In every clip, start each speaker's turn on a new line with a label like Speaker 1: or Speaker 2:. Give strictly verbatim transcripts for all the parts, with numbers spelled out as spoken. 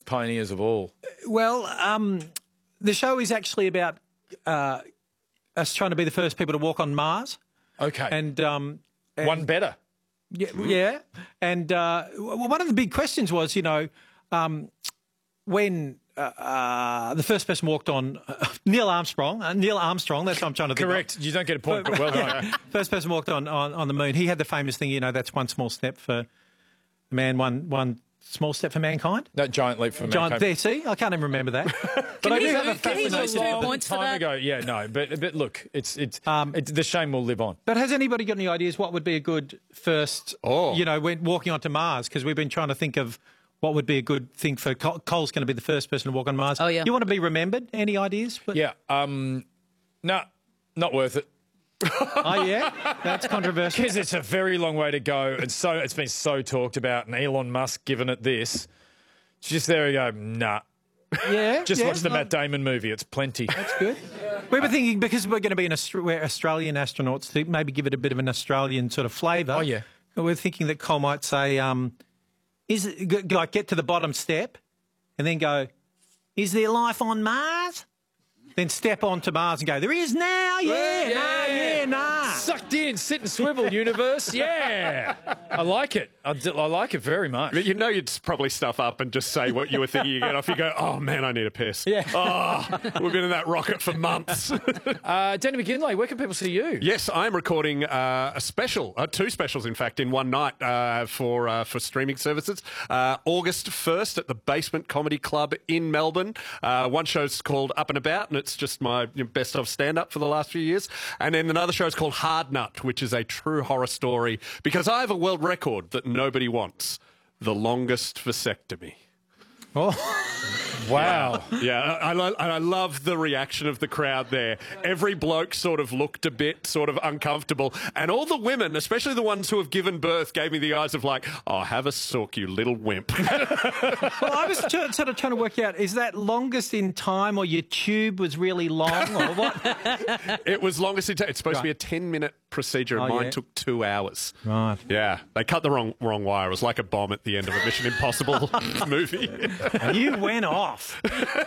Speaker 1: pioneers of all.
Speaker 2: Well, um, the show is actually about uh, us trying to be the first people to walk on Mars.
Speaker 1: Okay.
Speaker 2: And, um, and
Speaker 1: one better.
Speaker 2: Yeah, yeah. And uh, well, one of the big questions was, you know, um, when uh, uh, the first person walked on, uh, Neil Armstrong, uh, Neil Armstrong, that's what I'm trying to think
Speaker 1: Correct.
Speaker 2: of.
Speaker 1: You don't get a point, but well done.
Speaker 2: First person walked on, on, on the moon. He had the famous thing, you know, that's one small step for man, one one small step for mankind.
Speaker 1: That giant leap for
Speaker 2: Giant,
Speaker 1: mankind.
Speaker 2: there, see? I can't even remember that. But
Speaker 3: Can
Speaker 2: I
Speaker 3: he-
Speaker 2: do have a
Speaker 3: can he
Speaker 2: fascination.
Speaker 3: just do points for
Speaker 1: time
Speaker 3: that?
Speaker 1: ago. Yeah, no, but but look, it's it's,
Speaker 2: Um,
Speaker 1: it's the shame will live on.
Speaker 2: But has anybody got any ideas what would be a good first,
Speaker 4: Oh.
Speaker 2: you know, when walking onto Mars? Because we've been trying to think of what would be a good thing for Col- Cole's going to be the first person to walk on Mars.
Speaker 3: Oh, yeah.
Speaker 2: You want to be remembered? Any ideas? But,
Speaker 1: Yeah, um, no, not worth it.
Speaker 2: Oh, yeah? That's controversial.
Speaker 1: Because it's a very long way to go, and so it's been so talked about, and Elon Musk given it this. It's just there we go, nah.
Speaker 2: Yeah.
Speaker 1: Just
Speaker 2: yeah,
Speaker 1: watch the
Speaker 2: well,
Speaker 1: Matt Damon movie, it's plenty.
Speaker 2: That's good. We were thinking, because we're going to be an Austra- we're Australian astronauts, to maybe give it a bit of an Australian sort of flavour.
Speaker 1: Oh, yeah.
Speaker 2: We're thinking that Cole might say, um, is it, g- like, get to the bottom step and then go, is there life on Mars? Then step onto Mars and go, there is now, yeah, nah, yeah, nah.
Speaker 1: Sucked in, sit and swivel, universe, yeah. I like it. I, d- I like it very much.
Speaker 4: But you know you'd probably stuff up and just say what you were thinking. You get off, you go, oh, man, I need a piss.
Speaker 1: Yeah.
Speaker 4: Oh, we've been in that rocket for months.
Speaker 1: Uh, Danny McGinley, where can people see you?
Speaker 4: Yes, I'm recording uh, a special, uh, two specials, in fact, in one night uh, for uh, for streaming services. Uh, August first at the Basement Comedy Club in Melbourne. Uh, one show's called Up and About, and it's just my you know, best of stand-up for the last few years. And then another show's called Hard Nut, which is a true horror story, because I have a world record that nobody wants. The longest vasectomy.
Speaker 2: Oh.
Speaker 1: Wow.
Speaker 4: Yeah, I, I, I love the reaction of the crowd there. Every bloke sort of looked a bit sort of uncomfortable. And all the women, especially the ones who have given birth, gave me the eyes of like, oh, have a sook, you little wimp.
Speaker 2: Well, I was tr- sort of trying to work out, is that longest in time or your tube was really long or what?
Speaker 4: It was longest in time. It's supposed to be a
Speaker 2: Right.
Speaker 4: ten-minute procedure, and
Speaker 2: Oh,
Speaker 4: mine
Speaker 2: yeah.
Speaker 4: took two hours.
Speaker 2: Right.
Speaker 4: Yeah, they cut the wrong wrong wire. It was like a bomb at the end of a Mission Impossible movie.
Speaker 2: You went off.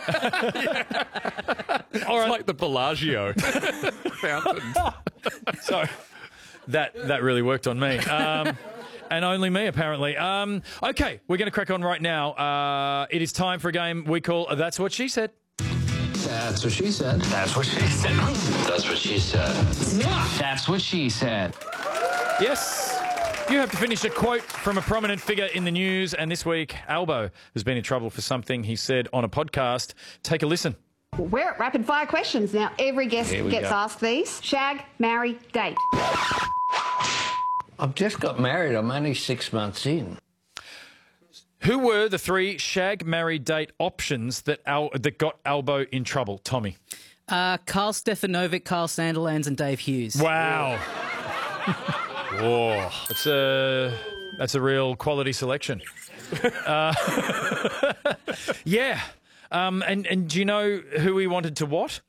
Speaker 4: It's like the Bellagio fountains.
Speaker 1: So that that really worked on me. Um, and only me, apparently. Um, okay, we're going to crack on right now. Uh, it is time for a game we call That's What She Said.
Speaker 5: That's what she said.
Speaker 6: That's what she said. That's what she said.
Speaker 5: That's what she said.
Speaker 1: Yes. You have to finish a quote from a prominent figure in the news, and this week, Albo has been in trouble for something he said on a podcast. Take a listen.
Speaker 7: We're at rapid fire questions now. Every guest
Speaker 1: Here we
Speaker 7: gets
Speaker 1: go.
Speaker 7: asked these. Shag, marry, date.
Speaker 6: I've just got married. I'm only six months in.
Speaker 1: Who were the three shag, marry, date options that Al- that got Albo in trouble? Tommy.
Speaker 3: Uh, Carl Stefanovic, Carl Sanderlands and Dave Hughes.
Speaker 1: Wow. Whoa. That's a, that's a real quality selection. uh, yeah. Um, and, and do you know who he wanted to what?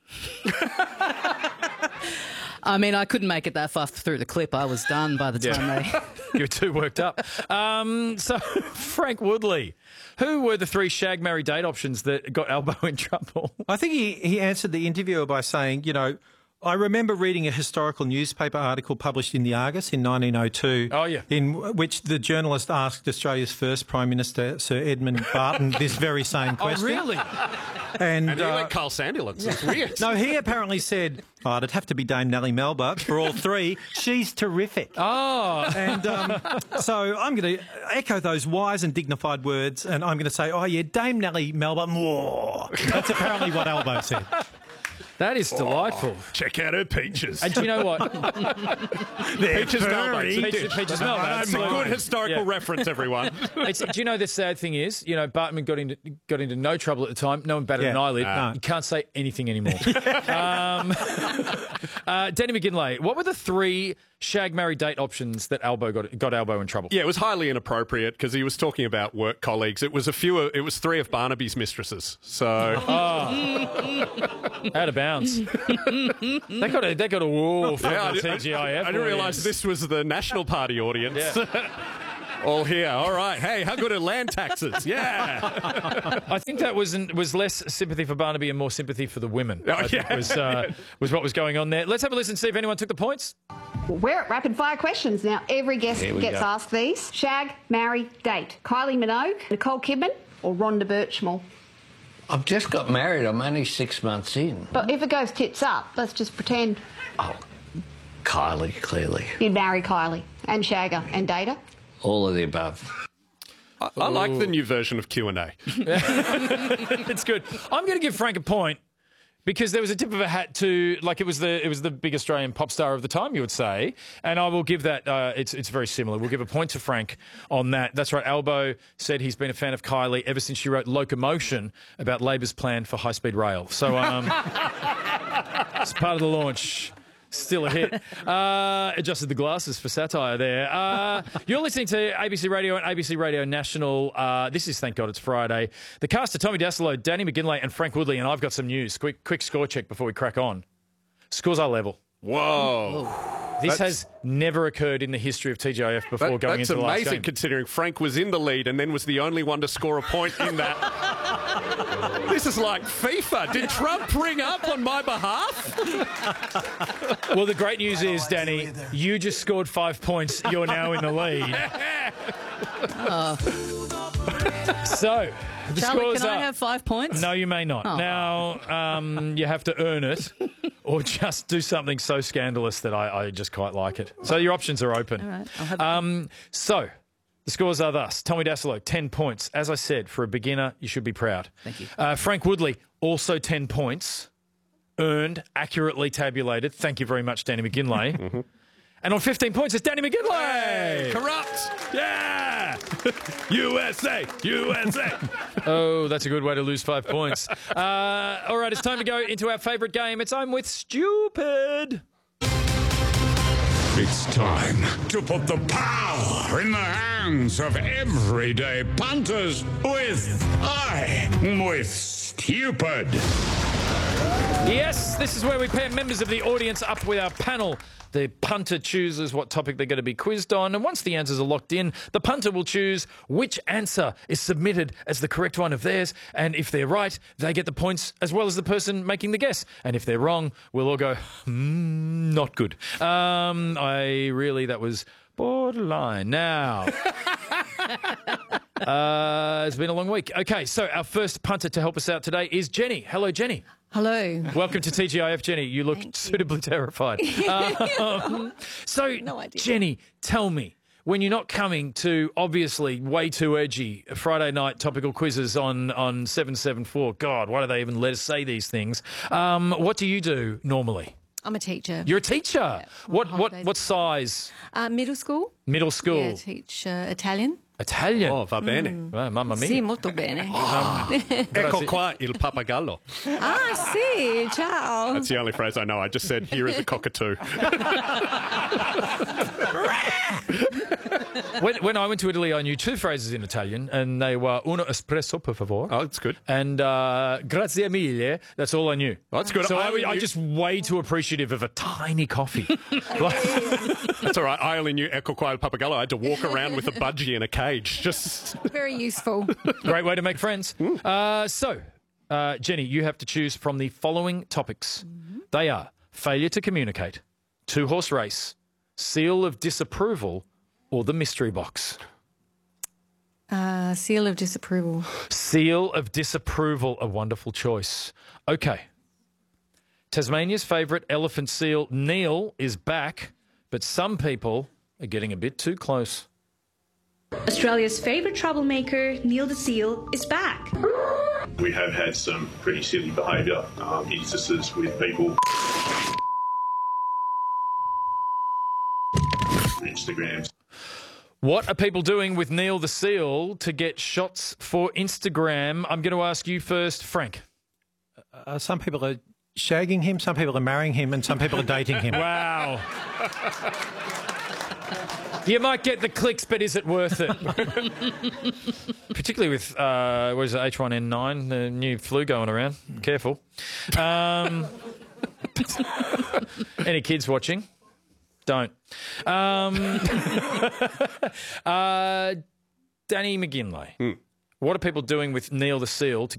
Speaker 3: I mean, I couldn't make it that far through the clip. I was done by the time they...
Speaker 1: You were too worked up. Um, so, Frank Woodley, who were the three shag, marry, date options that got Albo in trouble?
Speaker 2: I think he, he answered the interviewer by saying, you know, I remember reading a historical newspaper article published in the Argus in nineteen oh two.
Speaker 1: Oh, yeah.
Speaker 2: In which the journalist asked Australia's first Prime Minister, Sir Edmund Barton, this very same question.
Speaker 1: Oh, really?
Speaker 2: And,
Speaker 4: And he
Speaker 2: uh,
Speaker 4: went Carl Sandilands. It's weird.
Speaker 2: no, he apparently said, oh, it'd have to be Dame Nellie Melba for all three. She's terrific.
Speaker 1: Oh.
Speaker 2: And um, so I'm going to echo those wise and dignified words, and I'm going to say, oh, yeah, Dame Nellie Melba. Mwah. That's apparently what Albo said.
Speaker 1: That is delightful.
Speaker 4: Check out her peaches.
Speaker 1: And do you know what?
Speaker 4: Peaches
Speaker 1: furry.
Speaker 4: Melba.
Speaker 1: Peaches- Peaches Melba,
Speaker 4: That's a good
Speaker 1: absolutely.
Speaker 4: historical
Speaker 1: Yeah.
Speaker 4: reference, everyone.
Speaker 1: It's, do you know the sad thing is, you know, Bartman got into got into no trouble at the time. No one batted
Speaker 2: Yeah.
Speaker 1: an eyelid.
Speaker 2: No.
Speaker 1: You can't say anything anymore. um, uh, Danny McGinley, what were the three shag, marry, date options that Albo got got Albo in trouble?
Speaker 4: Yeah, it was highly inappropriate because he was talking about work colleagues. It was a few. It was three of Barnaby's mistresses. So
Speaker 1: Out of bounds. they got a they got a wall from
Speaker 4: yeah, I,
Speaker 1: the
Speaker 4: did-
Speaker 1: T G I F.
Speaker 4: I didn't realise this was the National Party audience.
Speaker 1: Yeah.
Speaker 4: All here. All right. Hey, how good are land taxes? Yeah.
Speaker 1: I think that was was less sympathy for Barnaby and more sympathy for the women.
Speaker 4: Oh,
Speaker 1: I think
Speaker 4: yeah.
Speaker 1: was, uh, was what was going on there. Let's have a listen, see if anyone took the points.
Speaker 7: We're at rapid fire questions now. Every guest
Speaker 6: Here we
Speaker 7: gets
Speaker 6: go.
Speaker 7: asked these. Shag, marry, date. Kylie Minogue, Nicole Kidman, or Rhonda Birchmore.
Speaker 6: I've just got married. I'm only six months in.
Speaker 7: But if it goes tits up, let's just pretend
Speaker 6: Oh, Kylie, clearly.
Speaker 7: you'd marry Kylie and shag her and date her.
Speaker 6: All of the above.
Speaker 4: I, I like the new version of Q and A.
Speaker 1: It's good. I'm going to give Frank a point because there was a tip of a hat to, like, it was the it was the big Australian pop star of the time, you would say, and I will give that. Uh, it's it's very similar. We'll give a point to Frank on that. That's right. Albo said he's been a fan of Kylie ever since she wrote Locomotion about Labor's plan for high speed rail. So um, it's part of the launch. Still a hit. Uh, adjusted the glasses for satire there. Uh, you're listening to A B C Radio and A B C Radio National. Uh, this is Thank God It's Friday. The cast of Tommy Dassolo, Danny McGinlay and Frank Woodley, and I've got some news. Quick quick score check before we crack on. Scores are level.
Speaker 4: Whoa.
Speaker 1: This
Speaker 4: That's-
Speaker 1: has never occurred in the history of T G I F before
Speaker 4: That-
Speaker 1: going
Speaker 4: that's
Speaker 1: into the last
Speaker 4: amazing
Speaker 1: game.
Speaker 4: considering Frank was in the lead and then was the only one to score a point in that. This is like FIFA. Did Trump ring up on my behalf?
Speaker 1: Well, the great news is, Danny, you just scored five points. You're now in the lead. So, the
Speaker 3: Charlie,
Speaker 1: scores
Speaker 3: can I
Speaker 1: are...
Speaker 3: have five points?
Speaker 1: No, you may not.
Speaker 3: Oh.
Speaker 1: Now, um, you have to earn it or just do something so scandalous that I, I just quite like it. So your options are open.
Speaker 3: All right, I'll have
Speaker 1: Um, so the scores are thus. Tommy Dassolo, ten points. As I said, for a beginner, you should be proud.
Speaker 3: Thank you.
Speaker 1: Uh, Frank Woodley, also ten points. Earned, accurately tabulated. Thank you very much, Danny McGinlay.
Speaker 4: Mm-hmm.
Speaker 1: And on fifteen points, it's Danny McGinlay.
Speaker 4: Corrupt.
Speaker 1: Yeah! U S A! U S A! Oh, that's a good way to lose five points. Uh, all right, it's time to go into our favourite game. It's I'm with Stupid.
Speaker 8: It's time to put the power in the hands of everyday punters with I'm with Stupid.
Speaker 1: Yes, this is where we pair members of the audience up with our panel. The punter chooses what topic they're going to be quizzed on, and once the answers are locked in, the punter will choose which answer is submitted as the correct one of theirs, and if they're right, they get the points as well as the person making the guess. And if they're wrong, we'll all go, hmm, not good. Um, I really, that was borderline. Now... Uh, it's been a long week. Okay, so our first punter to help us out today is Jenny. Hello, Jenny.
Speaker 9: Hello.
Speaker 1: Welcome to T G I F, Jenny. You look suitably terrified. Um, so,
Speaker 9: No idea.
Speaker 1: Jenny, tell me, when you're not coming to, obviously, way too edgy Friday night topical quizzes on, on seven seven four, God, why do they even let us say these things? Um, what do you do normally?
Speaker 9: I'm a teacher.
Speaker 1: You're a teacher.
Speaker 9: Yeah,
Speaker 1: what,
Speaker 9: on
Speaker 1: what,
Speaker 9: holidays.
Speaker 1: what size?
Speaker 9: Uh, middle school.
Speaker 1: Middle school?
Speaker 9: Yeah, teach uh, Italian.
Speaker 1: Italian?
Speaker 4: Oh, va bene.
Speaker 1: Well, mamma mia.
Speaker 9: Sì, molto bene.
Speaker 4: Ecco qua il pappagallo.
Speaker 9: Ah, sì, ciao.
Speaker 4: That's the only phrase I know. I just said, here is a cockatoo.
Speaker 1: When, when I went to Italy, I knew two phrases in Italian, and they were uno espresso, per favore.
Speaker 4: Oh, that's good.
Speaker 1: And uh, grazie mille. That's all I knew.
Speaker 4: Oh, that's good.
Speaker 1: So
Speaker 4: I
Speaker 1: I,
Speaker 4: only
Speaker 1: I
Speaker 4: knew-
Speaker 1: just way too appreciative of a tiny coffee. Like-
Speaker 4: That's all right. I only knew ecco qua il pappagallo. I had to walk around with a budgie in a cage. Just
Speaker 9: Very useful.
Speaker 1: Great way to make friends. Uh, so, uh, Jenny, you have to choose from the following topics. They are failure to communicate, two-horse race, seal of disapproval, or the mystery box.
Speaker 9: Uh, seal of disapproval.
Speaker 1: Seal of disapproval, a wonderful choice. Okay. Tasmania's favourite elephant seal, Neil, is back, but some people are getting a bit too close.
Speaker 10: Australia's favourite troublemaker, Neil the Seal, is back.
Speaker 11: We have had some pretty silly behaviour um, instances with people. Instagrams.
Speaker 1: What are people doing with Neil the Seal to get shots for Instagram? I'm going to ask you first, Frank.
Speaker 2: Uh, some people are shagging him, some people are marrying him, and some people are dating him.
Speaker 1: Wow. You might get the clicks, but is it worth it? Particularly with, uh, what is it, H one N nine, the new flu going around. Careful. Um, any kids watching? Don't. Um, uh, Danny McGinley.
Speaker 4: Hmm.
Speaker 1: What are people doing with Neil the Seal to get